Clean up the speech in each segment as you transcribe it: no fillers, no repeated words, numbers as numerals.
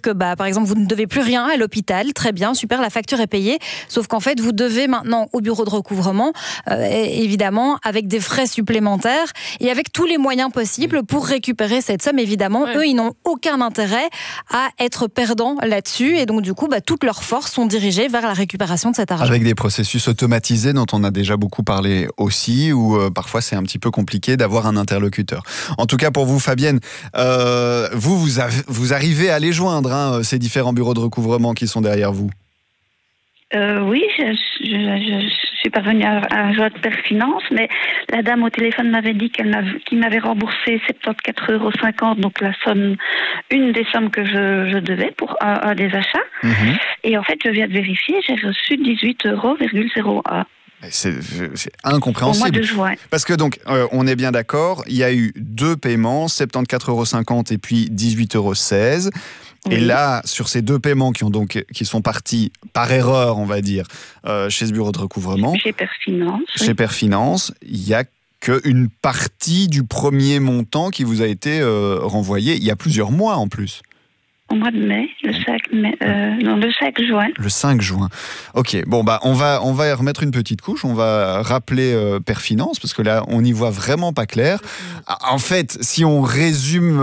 que, par exemple, vous ne devez plus rien à l'hôpital. Très bien, super, la facture est payée. Sauf qu'en fait, vous devez maintenant au bureau de recouvrement, évidemment, avec des frais supplémentaires et avec tous les moyens possibles pour récupérer cette somme. Évidemment, eux, ils n'ont aucun intérêt à être perdants là-dessus. Et donc, du coup, toutes leurs forces sont dirigées vers la récupération de cet argent. Avec des processus automatisés dont on a déjà beaucoup parlé aussi, où parfois c'est un petit peu compliqué d'avoir un interlocuteur. En tout cas, pour vous, Fabienne, vous arrivez à les joindre, ces différents bureaux de recouvrement qui sont derrière vous. Oui, je suis parvenue à joindre Perfinance, mais la dame au téléphone m'avait dit qu'il m'avait remboursé 74,50 €, donc une des sommes que je devais pour un des achats. Et en fait, je viens de vérifier, j'ai reçu 18,01 €. C'est incompréhensible. Au mois de juin. Parce que donc, on est bien d'accord, il y a eu 2 paiements, 74,50 € et puis 18,16 €. Et là, sur ces 2 paiements qui sont partis par erreur, on va dire, chez ce bureau de recouvrement, chez Perfinance, il n'y a qu'une partie du premier montant qui vous a été renvoyé il y a plusieurs mois en plus. Au mois de mai, le 5 juin. Le 5 juin. Ok, bon, on va remettre une petite couche, on va rappeler Perfinance, parce que là, on n'y voit vraiment pas clair. En fait, si on résume,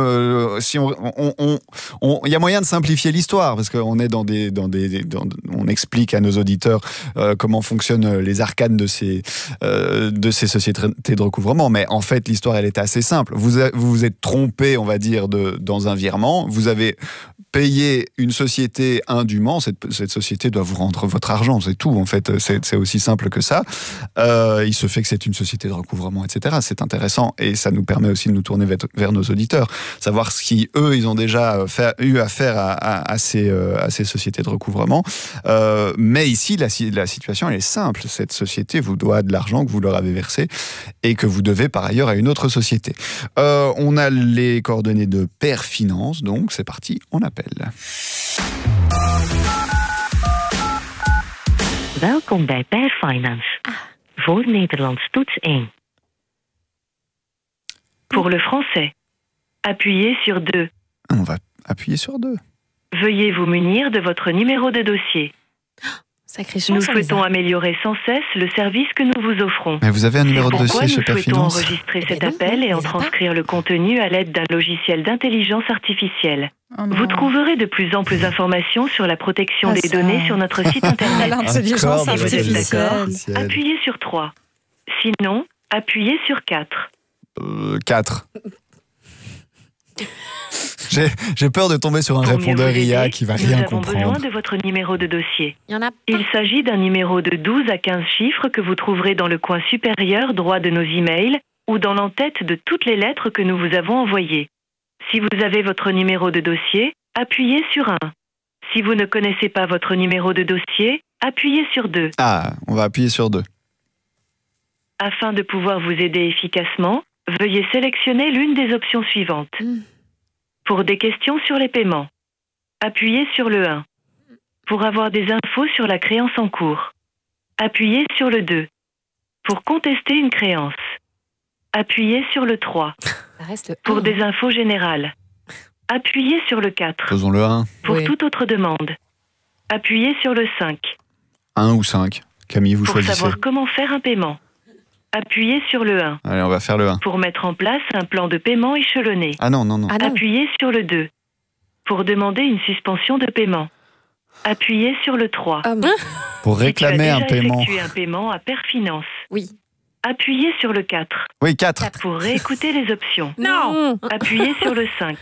il y a moyen de simplifier l'histoire, parce qu'on est on explique à nos auditeurs comment fonctionnent les arcanes de ces sociétés de recouvrement, mais en fait, l'histoire, elle est assez simple. Vous vous êtes trompé, on va dire, dans un virement, vous avez payer une société indûment, cette société doit vous rendre votre argent, c'est tout en fait, c'est aussi simple que ça. Il se fait que c'est une société de recouvrement, etc. C'est intéressant et ça nous permet aussi de nous tourner vers nos auditeurs, savoir si eux, ils ont déjà eu affaire à ces sociétés de recouvrement. Mais ici, la situation, elle est simple. Cette société vous doit de l'argent que vous leur avez versé et que vous devez par ailleurs à une autre société. On a les coordonnées de Perfinance, donc c'est parti, on appelle. Welkom bij Perfinance. Voor Nederlands toets 1. Pour le français, appuyez sur 2. On va appuyer sur 2. Veuillez vous munir de votre numéro de dossier. Sacrée chance. Nous souhaitons améliorer sans cesse le service que nous vous offrons. Mais vous avez un numéro de dossier chez Perfinance ? Nous souhaitons enregistrer cet appel et en transcrire le contenu à l'aide d'un logiciel d'intelligence artificielle. Vous trouverez de plus amples informations sur la protection des données sur notre site internet. L'intelligence artificielle. Appuyez sur 3. Sinon, appuyez sur 4. 4. J'ai peur de tomber sur un répondeur IA qui va rien comprendre. Nous avons besoin de votre numéro de dossier. Il s'agit d'un numéro de 12 à 15 chiffres que vous trouverez dans le coin supérieur droit de nos emails ou dans l'entête de toutes les lettres que nous vous avons envoyées. Si vous avez votre numéro de dossier, appuyez sur 1. Si vous ne connaissez pas votre numéro de dossier, appuyez sur 2. On va appuyer sur 2. Afin de pouvoir vous aider efficacement, veuillez sélectionner l'une des options suivantes. Pour des questions sur les paiements, appuyez sur le 1. Pour avoir des infos sur la créance en cours, appuyez sur le 2. Pour contester une créance, appuyez sur le 3. Pour des infos générales, appuyez sur le 4. Faisons le 1. Pour toute autre demande, appuyez sur le 5. 1 ou 5. Camille, vous choisissez. Pour savoir comment faire un paiement, appuyez sur le 1. Allez, on va faire le 1. Pour mettre en place un plan de paiement échelonné, non. Appuyez sur le 2. Pour demander une suspension de paiement, appuyez sur le 3. Pour réclamer un si tu as déjà paiement. effectué un paiement à Perfinance, Oui. appuyez sur le 4. Oui, 4. Pour réécouter les options, Non. appuyez sur le 5.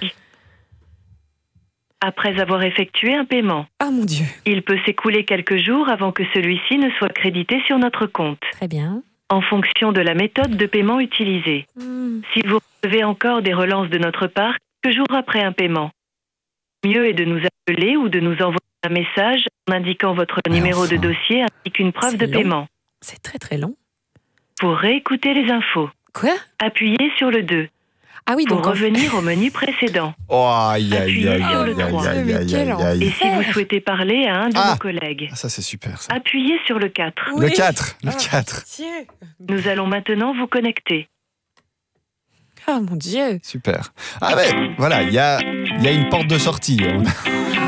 Après avoir effectué un paiement, Mon Dieu. il peut s'écouler quelques jours avant que celui-ci ne soit crédité sur notre compte, Très bien. en fonction de la méthode de paiement utilisée. Si vous recevez encore des relances de notre part quelques jours après un paiement, mieux est de nous appeler ou de nous envoyer un message en indiquant votre numéro de dossier ainsi qu'une preuve de paiement. C'est très très long. Pour réécouter les infos, Quoi ? appuyez sur le 2. Ah oui, Pour donc revenir au menu précédent. Aïe. Et si vous souhaitez parler à un de nos collègues, Ça, c'est super, ça. appuyez sur le 4. Le 4. Le 4. Nous allons maintenant vous connecter. Oh mon Dieu. Super. Ah ouais, voilà, il y a une porte de sortie.